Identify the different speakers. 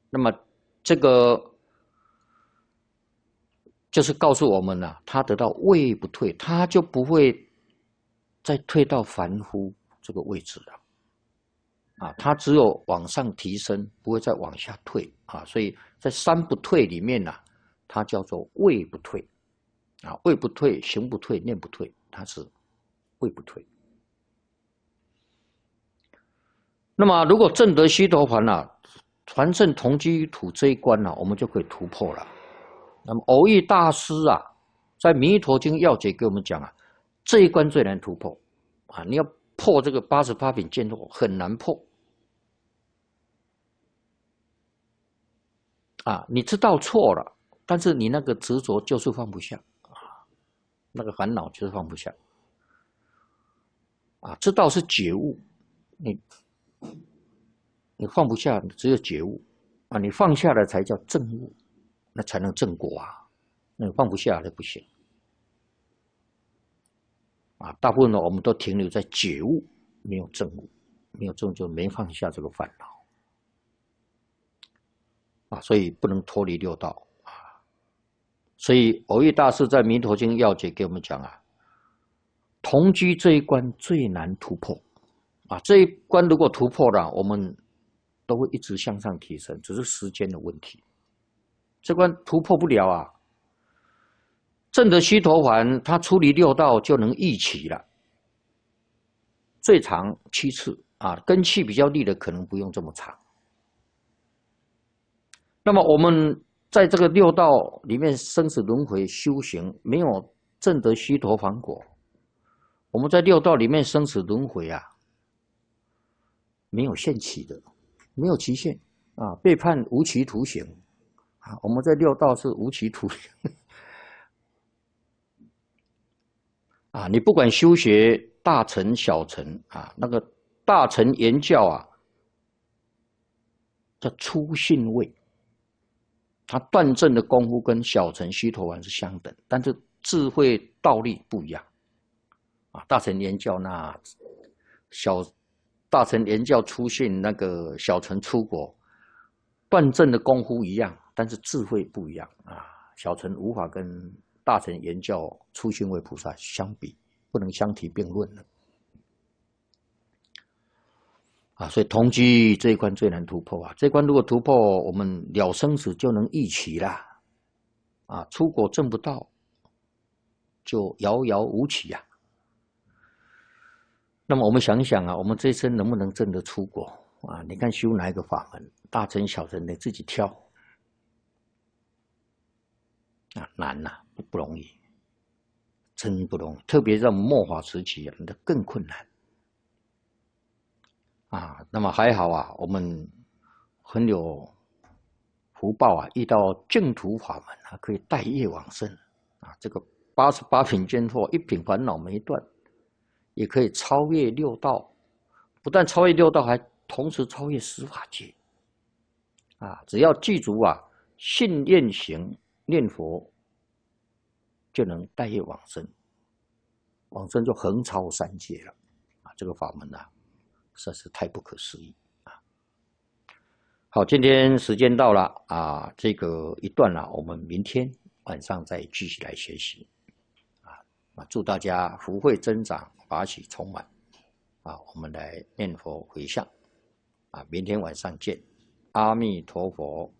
Speaker 1: 那么这个就是告诉我们他得到位不退，他就不会再退到凡夫这个位置了。他只有往上提升，不会再往下退所以在三不退里面它叫做位不退位不退，行不退，念不退，它是位不退。那么如果证得须陀洹传圣同居土这一关我们就可以突破了。那么蕅益大师在《弥陀经要解》给我们讲这一关最难突破你要破这个88品见惑很难破你知道错了，但是你那个执着就是放不下那个烦恼就是放不下知道是觉悟，你放不下，只有觉悟你放下了才叫证悟，那才能正果那你放不下的不行大部分我们都停留在觉悟，没有证悟，没有证悟就没放下这个烦恼所以不能脱离六道所以蕅益大师在《弥陀经要解》给我们讲同居这一关最难突破这一关如果突破了，我们都会一直向上提升，只是时间的问题。这关突破不了证得须陀洹，他出离六道就能一起了，最长7次根器比较利的可能不用这么长。那么我们在这个六道里面生死轮回修行，没有证得须陀洹果，我们在六道里面生死轮回没有限期的，没有期限被判无期徒刑我们在六道是无期徒刑你不管修学大乘小乘那个大乘言教叫初信位，它断证的功夫跟小乘须陀洹是相等，但是智慧道力不一样大乘言教大乘言教初信，那个小乘出国，断证的功夫一样，但是智慧不一样小乘无法跟大乘言教初信位菩萨相比，不能相提并论了所以同居这一关最难突破这一关如果突破，我们了生死就能一起了出国证不到，就遥遥无期那么我们想一想我们这一生能不能真的出国你看修哪一个法门，大乘小乘你自己挑难不容易，真不容易，特别在我们末法时期那更困难那么还好我们很有福报遇到净土法门可以带业往生这个88品见惑，一品烦恼没断，也可以超越六道，不但超越六道，还同时超越十法界只要记住信愿行念佛，就能带业往生，往生就横超三界了这个法门实在是太不可思议好，今天时间到了这个一段我们明天晚上再继续来学习祝大家福慧增长，法喜充满我们来念佛回向明天晚上见，阿弥陀佛。